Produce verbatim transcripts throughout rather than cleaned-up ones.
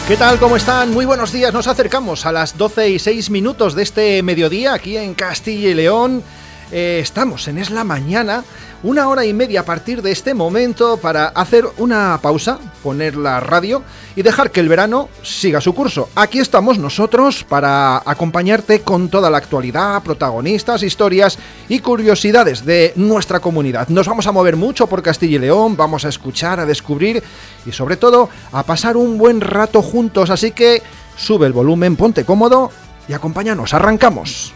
¿Qué tal? ¿Cómo están? Muy buenos días. Nos acercamos a las doce y seis minutos de este mediodía aquí en Castilla y León. Eh, estamos en Es la Mañana, una hora y media a partir de este momento para hacer una pausa, poner la radio y dejar que el verano siga su curso. Aquí estamos nosotros para acompañarte con toda la actualidad, protagonistas, historias y curiosidades de nuestra comunidad. Nos vamos a mover mucho por Castilla y León, vamos a escuchar, a descubrir y sobre todo a pasar un buen rato juntos. Así que sube el volumen, ponte cómodo y acompáñanos. Arrancamos.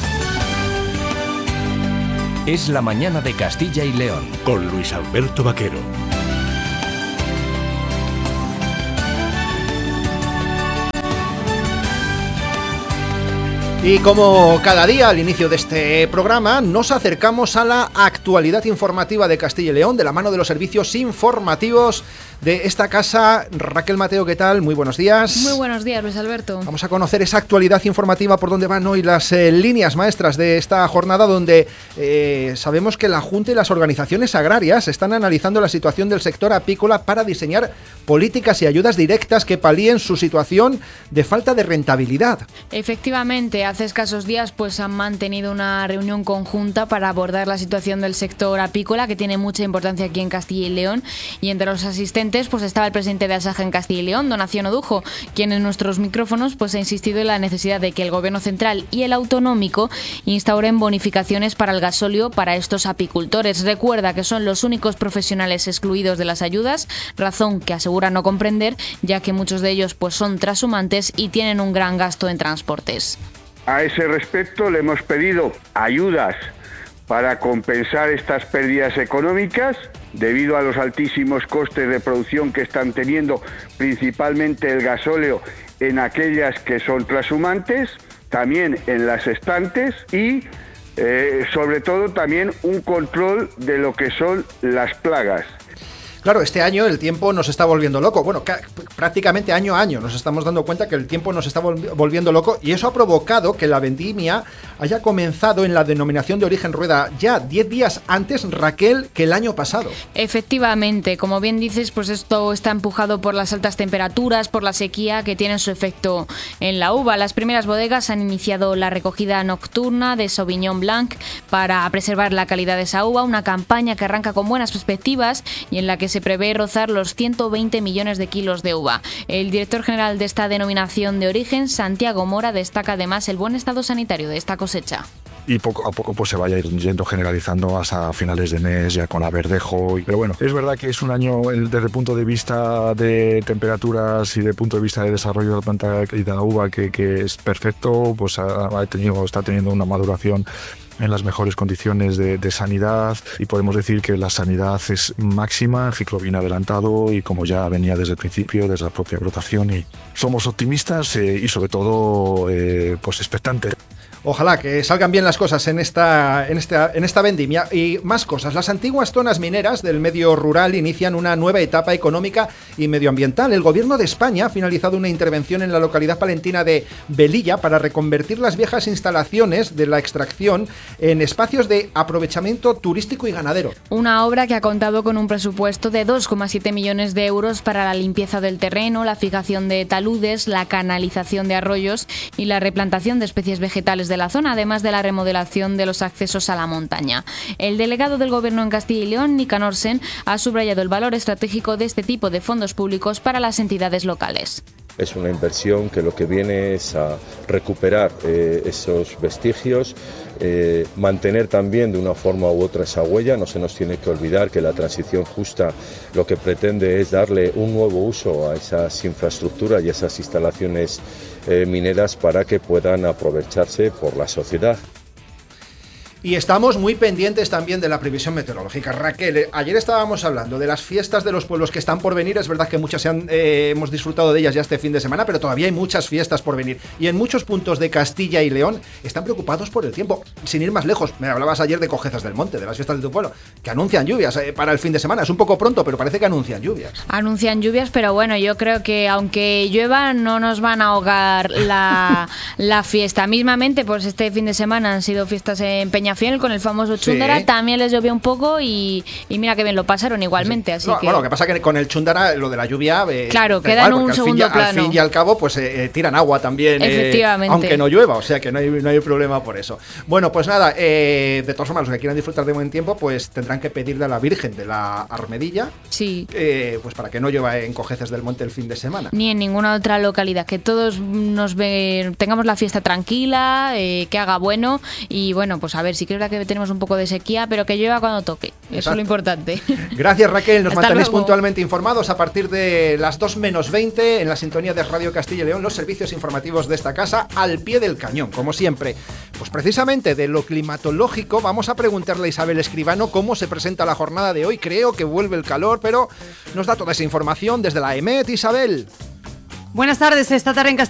Es la mañana de Castilla y León. Con Luis Alberto Vaquero. Y como cada día al inicio de este programa, nos acercamos a la actualidad informativa de Castilla y León, de la mano de los servicios informativos de esta casa. Raquel Mateo, ¿qué tal? Muy buenos días. Muy buenos días, Luis Alberto. Vamos a conocer esa actualidad informativa, por dónde van hoy las eh, líneas maestras de esta jornada, donde eh, sabemos que la Junta y las organizaciones agrarias están analizando la situación del sector apícola para diseñar políticas y ayudas directas que palíen su situación de falta de rentabilidad. Efectivamente, hace escasos días pues han mantenido una reunión conjunta para abordar la situación del sector apícola, que tiene mucha importancia aquí en Castilla y León, y entre los asistentes pues estaba el presidente de Asaja en Castilla y León, Donación Odujo, quien en nuestros micrófonos pues ha insistido en la necesidad de que el gobierno central y el autonómico instauren bonificaciones para el gasóleo para estos apicultores. Recuerda que son los únicos profesionales excluidos de las ayudas, razón que asegura no comprender, ya que muchos de ellos pues son trashumantes y tienen un gran gasto en transportes. A ese respecto le hemos pedido ayudas para compensar estas pérdidas económicas debido a los altísimos costes de producción que están teniendo principalmente el gasóleo en aquellas que son trashumantes, también en las estantes y eh, sobre todo también un control de lo que son las plagas. Claro, este año el tiempo nos está volviendo loco. Bueno, prácticamente año a año nos estamos dando cuenta que el tiempo nos está volviendo loco y eso ha provocado que la vendimia haya comenzado en la denominación de origen Rueda ya diez días antes, Raquel, que el año pasado. Efectivamente, como bien dices, pues esto está empujado por las altas temperaturas, por la sequía que tienen su efecto en la uva. Las primeras bodegas han iniciado la recogida nocturna de Sauvignon Blanc para preservar la calidad de esa uva, una campaña que arranca con buenas perspectivas y en la que se prevé rozar los ciento veinte millones de kilos de uva. El director general de esta denominación de origen, Santiago Mora, destaca además el buen estado sanitario de esta cosecha. Y poco a poco pues se vaya yendo generalizando hasta finales de mes ya con la verdejo. Pero bueno, es verdad que es un año desde el punto de vista de temperaturas y desde el punto de vista de desarrollo de la planta y de la uva que, que es perfecto, pues ha, ha tenido, está teniendo una maduración en las mejores condiciones de, de sanidad y podemos decir que la sanidad es máxima, el ciclo viene adelantado y como ya venía desde el principio, desde la propia brotación, y somos optimistas eh, y sobre todo eh, pues expectantes. Ojalá que salgan bien las cosas en esta, en esta, en esta vendimia. Y más cosas. Las antiguas zonas mineras del medio rural inician una nueva etapa económica y medioambiental. El gobierno de España ha finalizado una intervención en la localidad palentina de Velilla para reconvertir las viejas instalaciones de la extracción en espacios de aprovechamiento turístico y ganadero. Una obra que ha contado con un presupuesto de dos coma siete millones de euros para la limpieza del terreno, la fijación de taludes, la canalización de arroyos y la replantación de especies vegetales de la zona, además de la remodelación de los accesos a la montaña. El delegado del Gobierno en Castilla y León, Nicanor Sen, ha subrayado el valor estratégico de este tipo de fondos públicos para las entidades locales. Es una inversión que lo que viene es a recuperar eh, esos vestigios, eh, mantener también de una forma u otra esa huella. No se nos tiene que olvidar que la transición justa lo que pretende es darle un nuevo uso a esas infraestructuras y a esas instalaciones eh, mineras para que puedan aprovecharse por la sociedad. Y estamos muy pendientes también de la previsión meteorológica. Raquel, ayer estábamos hablando de las fiestas de los pueblos que están por venir. Es verdad que muchas se han, eh, hemos disfrutado de ellas ya este fin de semana, pero todavía hay muchas fiestas por venir. Y en muchos puntos de Castilla y León están preocupados por el tiempo. Sin ir más lejos, me hablabas ayer de Cojezas del Monte, de las fiestas de tu pueblo, que anuncian lluvias eh, para el fin de semana. Es un poco pronto, pero parece que anuncian lluvias. Anuncian lluvias, pero bueno, yo creo que aunque llueva no nos van a ahogar la, la fiesta. Mismamente, pues este fin de semana han sido fiestas en Peña Peñafiel con el famoso Chúndara, Sí. también les llovió un poco y, y mira que bien lo pasaron igualmente, así No, que... Bueno, lo que pasa es que con el Chúndara, lo de la lluvia... eh, Claro, da queda en igual, un porque al fin y- segundo Al plano. fin y al cabo, pues eh, eh, tiran agua también, eh, Efectivamente. aunque no llueva, o sea que no hay, no hay problema por eso. Bueno, pues nada, eh, de todas formas, los que quieran disfrutar de buen tiempo, pues tendrán que pedirle a la Virgen de la Armedilla, Sí. eh, pues para que no llueva en Cojeces del Monte el fin de semana. Ni en ninguna otra localidad, que todos nos ve, tengamos la fiesta tranquila, eh, que haga bueno y bueno, pues a ver, sí que es verdad que tenemos un poco de sequía, pero que llueva cuando toque, eso Exacto. es lo importante. Gracias, Raquel, nos Hasta mantenéis luego. puntualmente informados a partir de las dos menos veinte en la sintonía de Radio Castilla y León, los servicios informativos de esta casa al pie del cañón, como siempre. Pues precisamente de lo climatológico vamos a preguntarle a Isabel Escribano cómo se presenta la jornada de hoy. Creo que vuelve el calor, pero nos da toda esa información desde la EMET. Isabel. Buenas tardes, esta tarde en Castilla